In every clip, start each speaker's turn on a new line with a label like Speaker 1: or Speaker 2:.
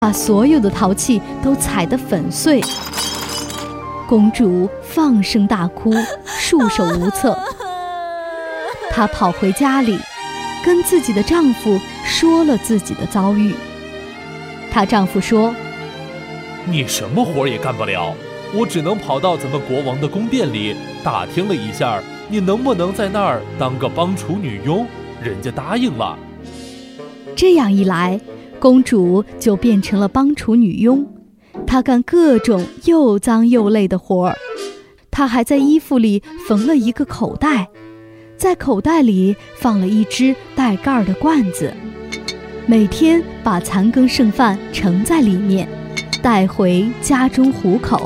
Speaker 1: 把所有的陶器都踩得粉碎。公主放声大哭，束手无策。她跑回家里，跟自己的丈夫说了自己的遭遇。她丈夫说：
Speaker 2: 你什么活也干不了，我只能跑到咱们国王的宫殿里打听了一下，你能不能在那儿当个帮厨女佣？人家答应了。
Speaker 1: 这样一来，公主就变成了帮厨女佣。她干各种又脏又累的活儿。她还在衣服里缝了一个口袋，在口袋里放了一只带盖的罐子，每天把残羹剩饭盛在里面，带回家中糊口。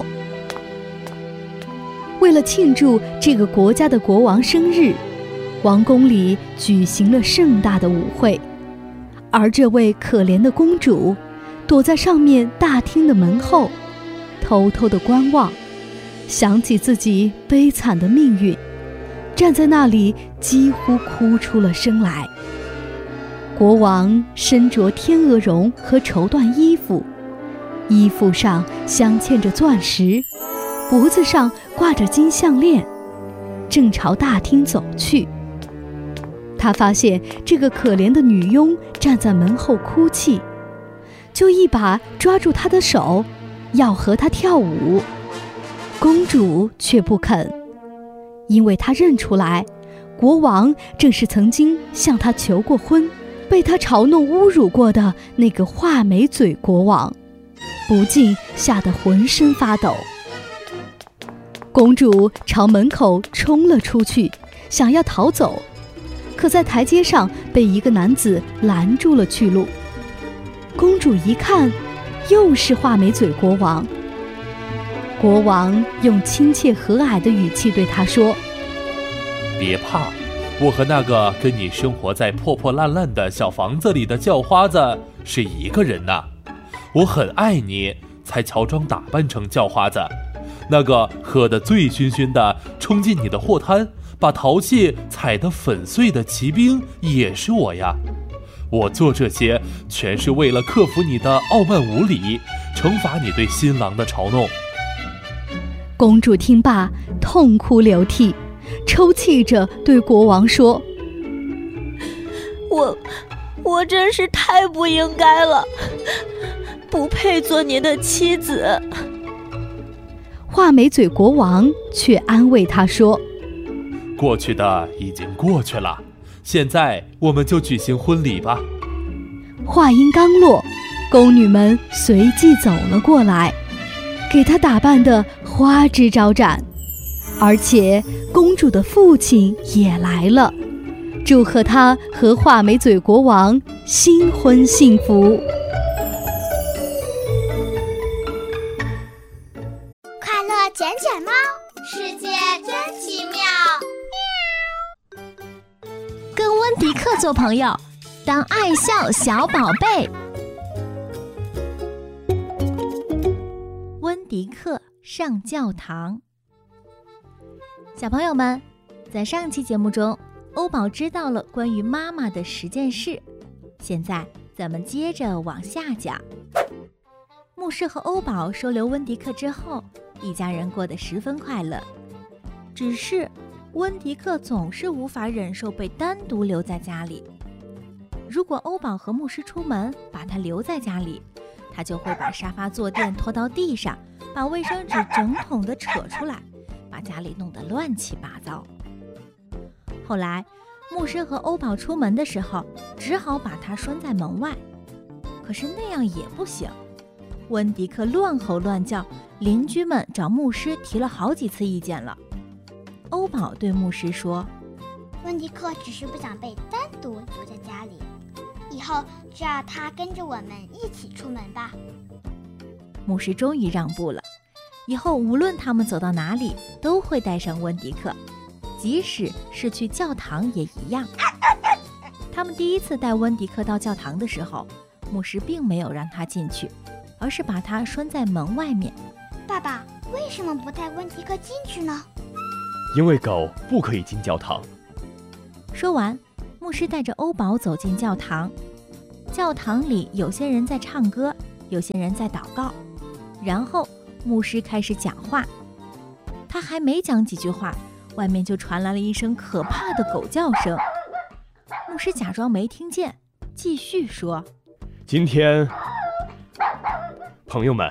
Speaker 1: 为了庆祝这个国家的国王生日，王宫里举行了盛大的舞会，而这位可怜的公主躲在上面大厅的门后，偷偷地观望，想起自己悲惨的命运，站在那里几乎哭出了声来。国王身着天鹅绒和绸缎衣服，衣服上镶嵌着钻石，脖子上挂着金项链，正朝大厅走去。他发现这个可怜的女佣站在门后哭泣，就一把抓住她的手，要和她跳舞。公主却不肯，因为她认出来，国王正是曾经向她求过婚，被她嘲弄侮辱过的那个画眉嘴国王，不禁吓得浑身发抖。公主朝门口冲了出去，想要逃走，可在台阶上被一个男子拦住了去路。公主一看，又是画眉嘴国王。国王用亲切和蔼的语气对她说：
Speaker 2: 别怕，我和那个跟你生活在破破烂烂的小房子里的叫花子是一个人呐。我很爱你，才乔装打扮成叫花子。那个喝得醉醺醺的冲进你的货摊，把陶器踩得粉碎的骑兵也是我呀。我做这些全是为了克服你的傲慢无礼，惩罚你对新郎的嘲弄。
Speaker 1: 公主听罢痛哭流涕，抽泣着对国王说：
Speaker 3: 我真是太不应该了，不配做您的妻子。
Speaker 1: 画眉嘴国王却安慰她说：
Speaker 2: 过去的已经过去了，现在我们就举行婚礼吧。
Speaker 1: 话音刚落，宫女们随即走了过来，给她打扮得花枝招展，而且公主的父亲也来了，祝贺她和画眉嘴国王新婚幸福。
Speaker 4: 快乐卷卷猫，世界真奇妙。
Speaker 5: 跟温迪克做朋友，当爱笑小宝贝。温迪克上教堂。小朋友们，在上期节目中，欧宝知道了关于妈妈的10件事。现在咱们接着往下讲。牧师和欧宝收留温迪克之后，一家人过得十分快乐。只是温迪克总是无法忍受被单独留在家里。如果欧宝和牧师出门，把他留在家里，他就会把沙发坐垫拖到地上，把卫生纸整桶地扯出来，把家里弄得乱七八糟。后来牧师和欧宝出门的时候，只好把他拴在门外。可是那样也不行，温迪克乱吼乱叫，邻居们找牧师提了好几次意见了。欧宝对牧师说：
Speaker 4: 温迪克只是不想被单独留在家里，以后就让他跟着我们一起出门吧。
Speaker 5: 牧师终于让步了，以后无论他们走到哪里，都会带上温迪克，即使是去教堂也一样。他们第一次带温迪克到教堂的时候，牧师并没有让他进去，而是把他拴在门外面。
Speaker 4: 爸爸，为什么不带温迪克进去呢？
Speaker 6: 因为狗不可以进教堂。
Speaker 5: 说完，牧师带着欧宝走进教堂。教堂里有些人在唱歌， 有些人在祷告，然后牧师开始讲话。他还没讲几句话，外面就传来了一声可怕的狗叫声。牧师假装没听见，继续说：
Speaker 6: 今天，朋友们，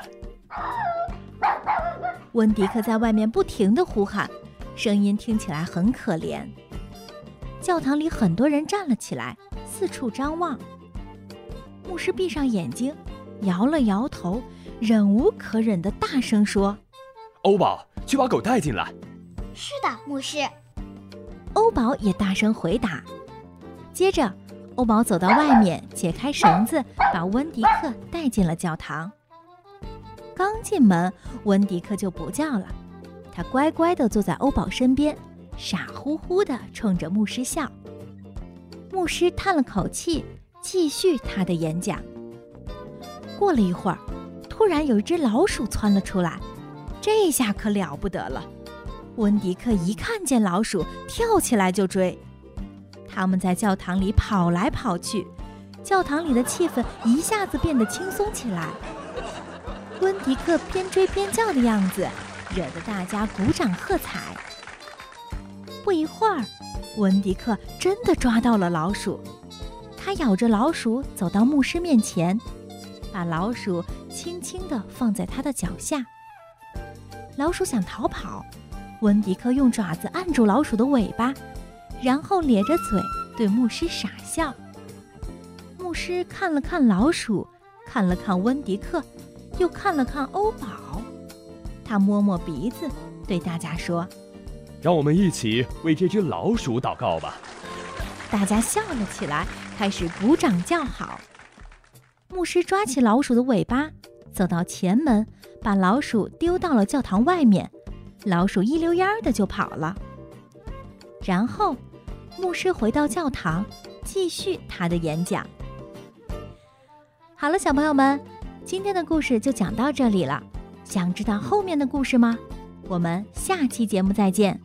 Speaker 5: 温迪克在外面不停地呼喊，声音听起来很可怜。教堂里很多人站了起来，四处张望。牧师闭上眼睛，摇了摇头，忍无可忍地大声说：
Speaker 6: 欧宝，去把狗带进来。
Speaker 4: 是的，牧师。
Speaker 5: 欧宝也大声回答。接着，欧宝走到外面，解开绳子，把温迪克带进了教堂。刚进门，温迪克就不叫了，他乖乖地坐在欧宝身边，傻乎乎地冲着牧师笑。牧师叹了口气，继续他的演讲。过了一会儿，突然有一只老鼠窜了出来，这下可了不得了。温迪克一看见老鼠，跳起来就追。他们在教堂里跑来跑去，教堂里的气氛一下子变得轻松起来。温迪克边追边叫的样子，惹得大家鼓掌喝彩。不一会儿，温迪克真的抓到了老鼠，他咬着老鼠走到牧师面前，把老鼠轻轻地放在他的脚下。老鼠想逃跑，温迪克用爪子按住老鼠的尾巴，然后咧着嘴对牧师傻笑。牧师看了看老鼠，看了看温迪克，又看了看欧宝，他摸摸鼻子，对大家说：
Speaker 6: 让我们一起为这只老鼠祷告吧。
Speaker 5: 大家笑了起来，开始鼓掌叫好。牧师抓起老鼠的尾巴，走到前门，把老鼠丢到了教堂外面，老鼠一溜烟儿的就跑了。然后牧师回到教堂，继续他的演讲。好了，小朋友们，今天的故事就讲到这里了。想知道后面的故事吗？我们下期节目再见。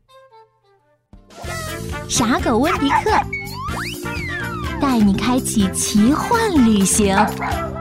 Speaker 5: 傻狗温迪克带你开启奇幻旅行。